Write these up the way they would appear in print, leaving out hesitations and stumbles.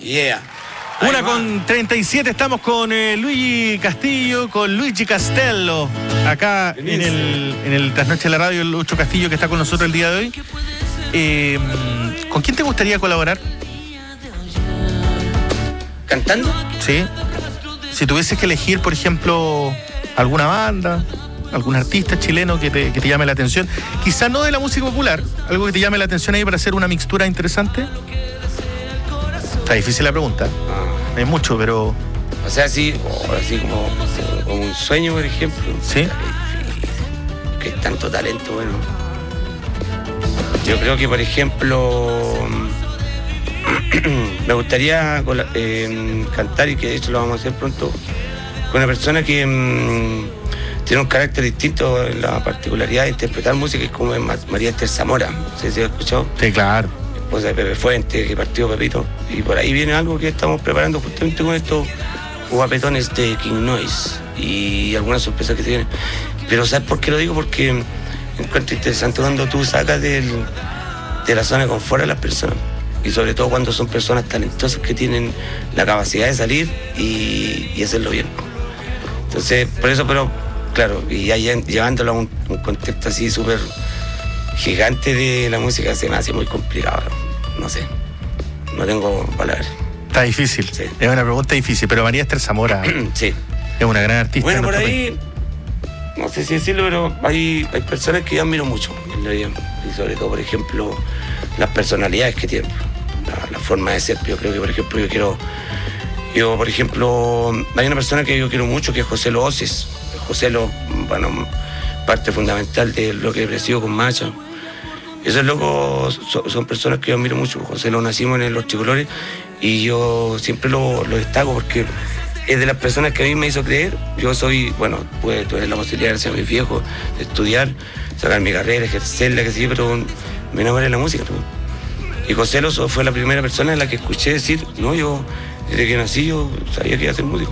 Yeah. 1:37, estamos con Luigi Castillo, con Luigi Castello, acá en el Trasnoche de la Radio, el Lucho Castillo que está con nosotros el día de hoy. ¿Con quién te gustaría colaborar? ¿Cantando? Sí. Si tuvieses que elegir, por ejemplo, alguna banda, algún artista chileno que te llame la atención, quizá no de la música popular, algo que te llame la atención ahí para hacer una mixtura interesante. Está difícil la pregunta. No hay mucho, pero... O sea, así como un sueño, por ejemplo. Sí. Que es tanto talento, bueno. Yo creo que, por ejemplo, me gustaría cantar, y que de hecho lo vamos a hacer pronto, con una persona que tiene un carácter distinto en la particularidad de interpretar música, que es como María Esther Zamora. No sé si has escuchado. Sí, claro. Esposa de Pepe Fuentes, que partió Pepito. Y por ahí viene algo que estamos preparando justamente con estos guapetones de King Noise y algunas sorpresas que tienen. Pero ¿sabes por qué lo digo? Porque encuentro interesante cuando tú sacas de la zona de confort a las personas. Y sobre todo cuando son personas talentosas que tienen la capacidad de salir y hacerlo bien. Entonces, por eso, pero claro, y ya llevándolo a un contexto así súper gigante de la música, se me hace muy complicado. No sé, no tengo palabras. Está difícil, sí. Es una pregunta difícil, pero María Esther Zamora sí. Es una gran artista. Bueno, por ahí, no sé si decirlo, pero hay personas que yo admiro mucho en la vida. Y sobre todo, por ejemplo, las personalidades que tienen, la forma de ser. Yo creo que, por ejemplo, por ejemplo, hay una persona que yo quiero mucho, que es José Lo Oces. José Lo, bueno, parte fundamental de lo que he crecido con Macha. Esos locos son personas que yo admiro mucho. José Lo nacimos en Los Tricolores y yo siempre lo destaco porque es de las personas que a mí me hizo creer. Yo soy, bueno, pude tener la posibilidad de ser mis viejos, de estudiar, sacar mi carrera, ejercerla, que sí, pero me enamoré de la música. Y José Lo fue la primera persona en la que escuché decir, no, yo desde que nací yo sabía que iba a ser músico.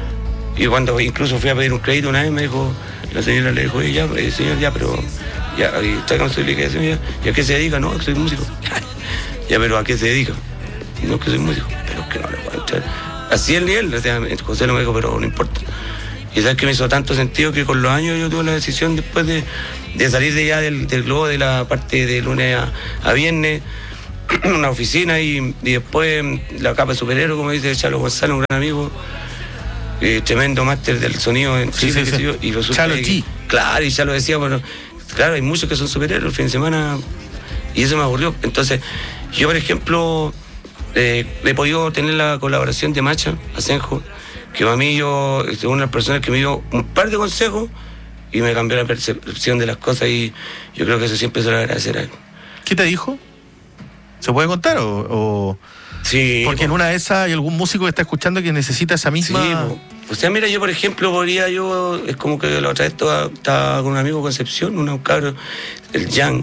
Y cuando incluso fui a pedir un crédito una vez, me dijo, la señora le dijo, ya, señor, ya, pero ya, está con su obligación, ya. ¿Y a qué se dedica? No, que soy músico. Ya, pero ¿a qué se dedica? No, que soy músico, pero es que no le puedo echar. Así el nivel, o sea, José no me dijo, pero no importa. Y sabes que me hizo tanto sentido que con los años yo tuve la decisión después de salir de ya del globo, de la parte de lunes a viernes, una oficina y después la capa de superhéroe, como dice Chalo Gonzalo, un gran amigo, tremendo máster del sonido en Chile, sí. Yo, y resulta Chalo G. Claro, y ya lo decía, bueno, claro, hay muchos que son superhéroes el fin de semana y eso me aburrió. Entonces, yo, por ejemplo, he podido tener la colaboración de Macha Asenjo, que para mí es una de las personas que me dio un par de consejos y me cambió la percepción de las cosas y yo creo que eso siempre se lo agradecer a él. ¿Qué te dijo? ¿Se puede contar o...? Sí. Porque en una de esas hay algún músico que está escuchando que necesita esa misma... Sí, o sea, mira, yo por ejemplo es como que la otra vez estaba con un amigo Concepción, un cabro, el Jan,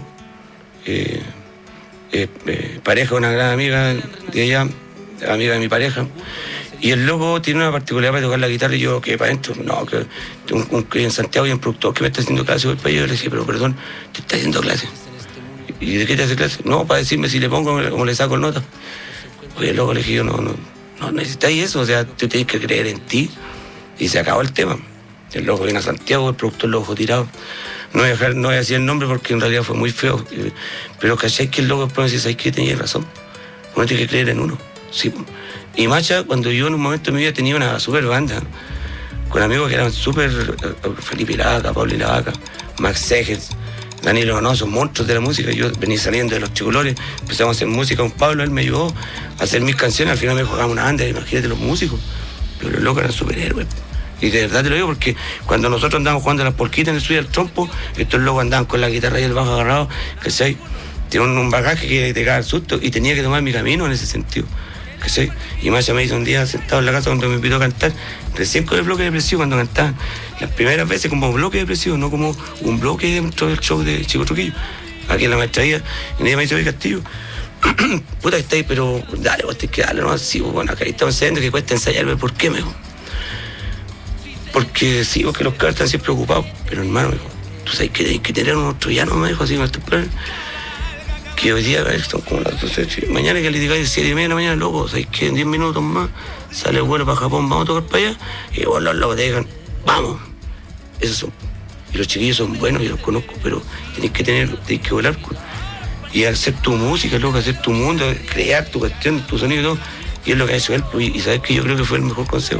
pareja, una gran amiga de ella, amiga de mi pareja, y el loco tiene una particularidad para tocar la guitarra y yo que para adentro, no, que en Santiago hay un productor que me está haciendo clase, voy para allá, yo le decía, pero perdón, te está haciendo clase. ¿Y de qué te hace clase? No, para decirme si le pongo, como le saco nota. Oye, loco, le dije yo, no necesitáis eso, o sea, tú tienes que creer en ti y se acabó el tema. El loco viene a Santiago, el productor lo dejó tirado. No voy a decir el nombre porque en realidad fue muy feo, pero ¿cachai? Que el loco después me dice, ¿sabes qué? Tenía razón, uno tiene que creer en uno. Sí. Y Macha, cuando yo en un momento de mi vida tenía una super banda, con amigos que eran súper, Felipe Lavaca, Pablo Lavaca, Max Segers, Daniel Donoso, monstruos de la música. Yo venía saliendo de Los Tricolores, empezamos a hacer música con Pablo, él me ayudó a hacer mis canciones, al final me jugamos una banda, imagínate los músicos, pero los locos eran superhéroes. Y de verdad te lo digo porque cuando nosotros andábamos jugando a las polquitas en el estudio del trompo, estos locos andaban con la guitarra y el bajo agarrado, ¿cachai? Tienen un bagaje que te caga el susto y tenía que tomar mi camino en ese sentido, ¿cachai? Y Macha me hizo un día sentado en la casa cuando me invitó a cantar, recién con el bloque depresivo, cuando cantaban las primeras veces como bloque depresivo, no como un bloque dentro del show de Chico Trujillo, aquí en la maestría, y ella me dice, oye Castillo, puta que estáis, pero dale, vos tenés que darle, no así, bueno, acá estamos ensayando que cuesta ensayarme, ¿por qué, me dijo? Porque sí, porque los cabros están siempre ocupados, pero hermano, me dijo, tú sabes que tenés que tener unos troyanos, me dijo así, que hoy día son como las 12, mañana que le digáis 7:30 de la mañana, loco, ¿sabes qué? En 10 minutos más sale el vuelo para Japón, vamos a tocar para allá, y vos los locos te digan, vamos. Esos son. Y los chiquillos son buenos, yo los conozco, pero tenés que volar. Y hacer tu música, loco, hacer tu mundo, crear tu cuestión, tu sonido y todo. Y es lo que ha hecho él, y sabes que yo creo que fue el mejor consejo.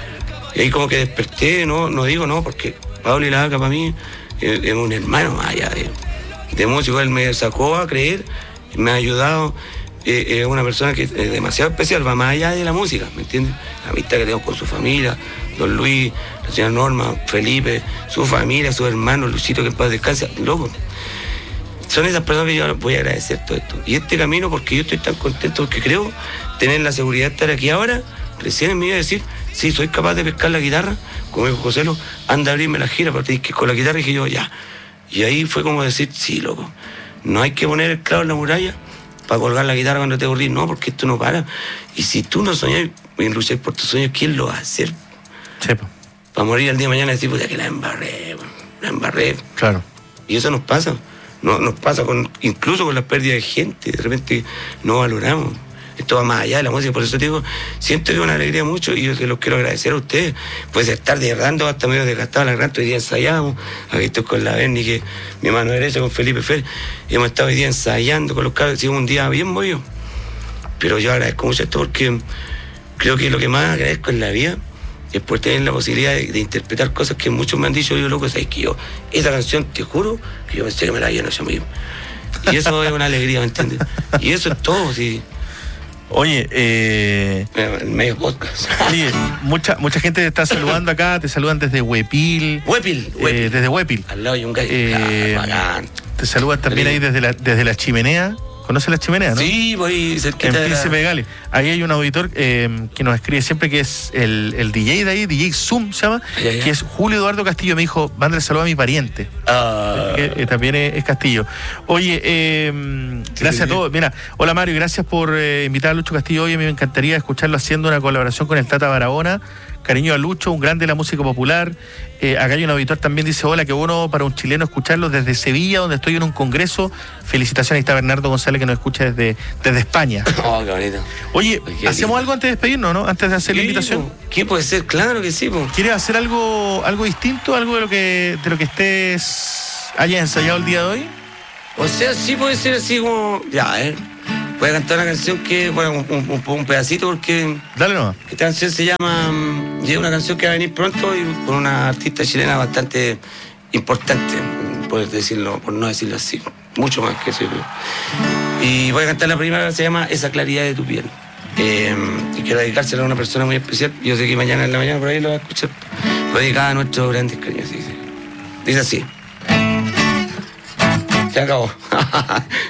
Y ahí como que desperté, no digo no, porque Pablo y la Vaca para mí es un hermano más allá de músico. Él me sacó a creer, me ha ayudado. Es una persona que es demasiado especial, va más allá de la música, ¿me entiendes? La amistad que tengo con su familia, don Luis, la señora Norma, Felipe, su familia, sus hermanos, Luchito, que en paz descanse, loco. Son esas personas que yo voy a agradecer todo esto. Y este camino, porque yo estoy tan contento, porque creo tener la seguridad de estar aquí ahora, recién en mi vida, decir, sí, soy capaz de pescar la guitarra, como dijo Joselo, anda a abrirme la gira, porque con la guitarra dije yo, ya. Y ahí fue como decir, sí, loco, no hay que poner el clavo en la muralla para colgar la guitarra cuando te aburrís, no, porque esto no para. Y si tú no soñás y lucháis por tus sueños, ¿quién lo va a hacer? Sí. Para morir al día de mañana y decir, puta, que la embarré. Claro. Y eso nos pasa. Nos pasa incluso con la pérdida de gente. De repente no valoramos. Esto va más allá de la música. Por eso te digo, siento que es una alegría mucho y yo se los quiero agradecer a ustedes. Pues estar derrando hasta medio desgastado la gran. Hoy día ensayamos. Aquí estoy con la Berni, que mi mano derecha, con Felipe Fer. Hemos estado hoy día ensayando con los cabros. Ha sido un día bien movido. Pero yo agradezco mucho esto porque creo que lo que más agradezco en la vida es por tener la posibilidad de interpretar cosas que muchos me han dicho. Yo, loco, sabes que yo, esa canción, te juro, que yo pensé que me la había hecho mismo. Y eso es una alegría, ¿me entiendes? Y eso es todo, sí. Oye, el medio podcast. Oye, mucha gente te está saludando acá, te saludan desde Huepil. Huepil. Desde Huepil. Al lado de un gallo. Bacán. Te saludan también ahí desde la Chimenea. ¿Conoces la Chimenea, no? Sí, voy cerquita en de Príncipe Gales. Ahí hay un auditor que nos escribe siempre, que es el DJ de ahí, DJ Zoom se llama, que es Julio Eduardo Castillo. Me dijo, mándale saludo a mi pariente. Que también es Castillo. Oye, gracias a todos. Mira, hola Mario, gracias por invitar a Lucho Castillo hoy. A mí me encantaría escucharlo haciendo una colaboración con el Tata Barahona. Cariño a Lucho, un grande de la música popular. Acá hay un auditor también, dice, hola, qué bueno para un chileno escucharlo desde Sevilla, donde estoy en un congreso. Felicitaciones, ahí está Bernardo González, que nos escucha desde España. Oh, qué bonito. Oye, ¿hacemos algo antes de despedirnos, no? Antes de hacer la invitación. ¿Qué puede ser? Claro que sí, po. ¿Quieres hacer algo distinto? ¿Algo de lo que hayas ensayado el día de hoy? O sea, sí puede ser así como... Ya, voy a cantar una canción que... Bueno, un pedacito porque... Dale nomás. Esta canción se llama... Y es una canción que va a venir pronto y con una artista chilena bastante importante, por no decirlo así. Mucho más que eso. Y voy a cantar la primera, que se llama Esa claridad de tu piel. Y quiero dedicársela a una persona muy especial. Yo sé que mañana en la mañana por ahí lo va a escuchar. Lo dedicada a nuestros grandes cariños. Dice así. Se acabó.